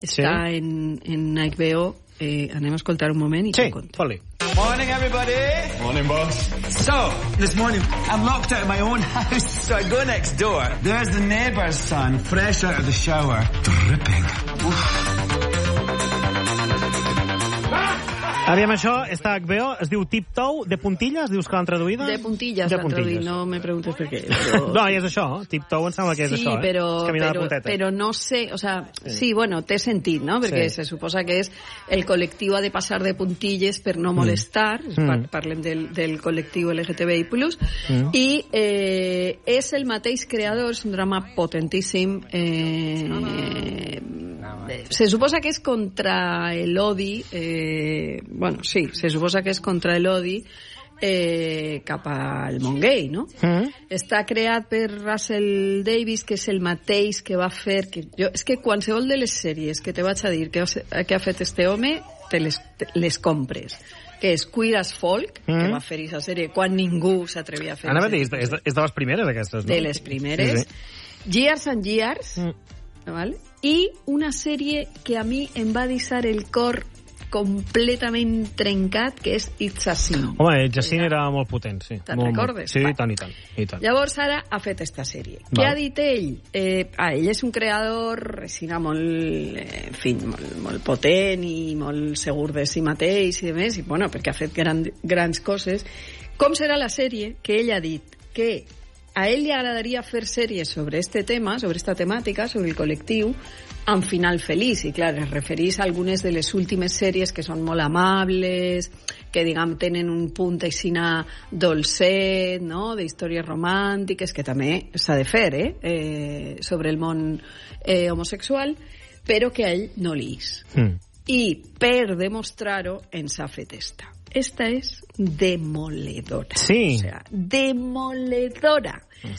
Està en HBO. Anem a escoltar un moment i t'ho conto. Foli. Morning, everybody. Morning, boss. So, this morning, I'm locked out of my own house, so I go next door. There's the neighbour's son, fresh out of the shower, dripping. Aviam, això està a HBO, es diu Tiptoe, de puntilles, dius que l'han traduïda? De puntilles l'han traduït, no me preguntes per què. Però... No, i és això, Tiptoe em sembla que és això, però no sé, o sea, sí, bueno, té sentit, no? Perquè se suposa que és el col·lectiu ha de passar de puntilles per no molestar, parlem del col·lectiu LGTBI+, i és el mateix creador, és un drama potentíssim, se suposa que és contra l'odi, bueno, sí, se suposa que és contra l'odi cap al món gay, no? Està creat per Russell Davies, que és el mateix que va fer... És que qualsevol de les sèries que te vaig a dir que ha fet este home, te les compres. Que és Queer as Folk, que va fer aquesta sèrie quan ningú s'atrevia a fer. Anava a dir, és de les primeres, aquestes, no? De les primeres. Years and Years, ¿vale? I una sèrie que a mi em va deixar el cor completament trencat, que és It's a Sin. Home, It's a Sin era molt potent, sí. Te'n recordes? Sí, i tant. Llavors ara ha fet esta sèrie. Què ha dit ell? Ell és un creador molt potent i molt segur de si mateix i de més, i bueno, perquè ha fet grans coses. Com serà la sèrie? Que ell ha dit que a ell li agradaria fer sèries sobre este tema, sobre esta temàtica, sobre el col·lectiu, amb final feliç. I clar, es referís a algunes de les últimes sèries que són molt amables, que diguem tenen un punt aixina dolcet, no?, d'històries romàntiques, que també s'ha de fer, sobre el món homosexual, però que a ell no li és. I per demostrar-ho ens ha fet esta. Esta és demoledora. Sí. O sea, demoledora.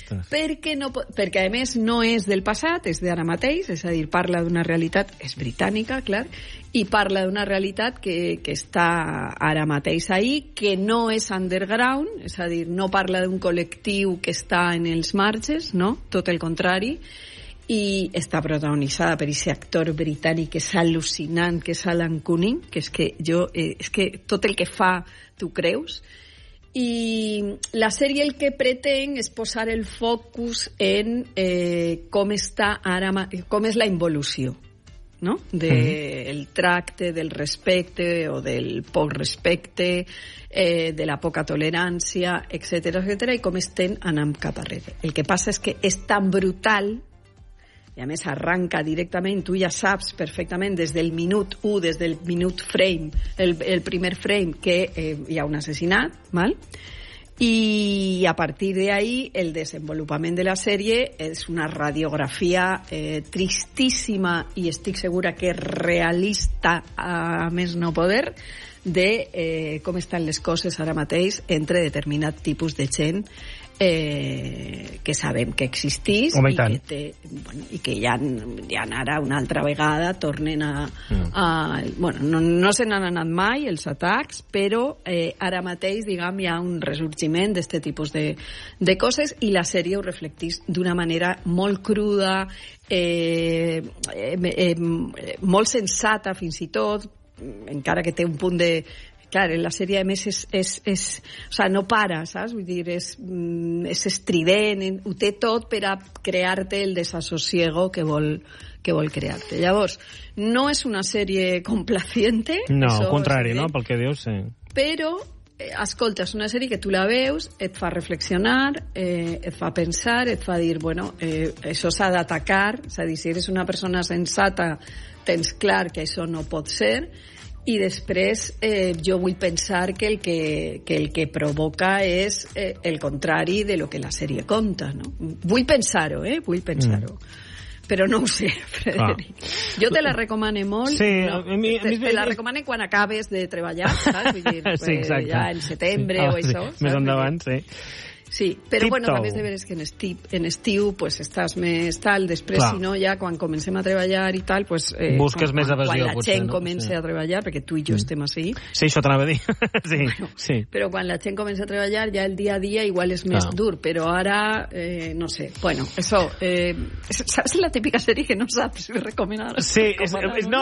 Perquè a més no és del passat, és d'ara mateix, és a dir, parla d'una realitat, és britànica, clar, i parla d'una realitat que està ara mateix ahí, que no és underground, és a dir, no parla d'un col·lectiu que està en els marges, no? Tot el contrari, i està protagonitzada per aquest actor britànic que és al·lucinant, que és Alan Cumming, que és que tot el que fa t'ho creus. I la sèrie el que pretén és posar el focus en com està ara, com és la involució, no? Del tracte, del respecte o del poc respecte, de la poca tolerància, etcètera, i com estem anant cap arrere. El que passa és que és tan brutal, i a més arranca directament, tu ja saps perfectament des del minut 1, des del minut frame, el primer frame, que hi ha un assassinat, val? I a partir d'ahí el desenvolupament de la sèrie és una radiografia tristíssima i estic segura que realista a més no poder de com estan les coses ara mateix entre determinat tipus de gent que sabem que existís i que ja ara una altra vegada tornen bueno, no se n'han anat mai els atacs, però ara mateix diguem hi ha un ressorgiment d'aquest tipus de coses i la sèrie ho reflectís d'una manera molt cruda, molt sensata fins i tot, encara que té un punt de... Clar, la sèrie a més o sea, no para, saps? Vull dir, és estrident, ho té tot per a crear-te el desassosiego que vol crear-te. Llavors, no és una sèrie complaciente. No, al contrari, no? Pel que dius, sí. Però, escolta, és una sèrie que tu la veus, et fa reflexionar, et fa pensar, et fa dir, bueno, això s'ha d'atacar, és a dir, si eres una persona sensata, tens clar que això no pot ser, i després jo vull pensar que el que provoca és el contrari de lo que la sèrie conta, no? Vull pensar-ho, vull pensar-ho. Però no ho sé, Frederic. Jo te la recomane molt. Sí, te la recomane quan acabes de treballar, saps? Vull dir, sí, exacte. Ja en setembre o això. Més endavant, sí. Sí, però bueno, també és de veres que en estiu pues, estàs més tal, després si no ja quan comencem a treballar i tal pues, busques més evasió, quan la potser, gent no? comença a treballar, perquè tu i jo estem així. Sí, això t'anava a dir. sí. Però quan la gent comença a treballar ja el dia a dia igual és més dur, però ara no sé, bueno, això saps la típica sèrie que no saps recomanar? Sí, no,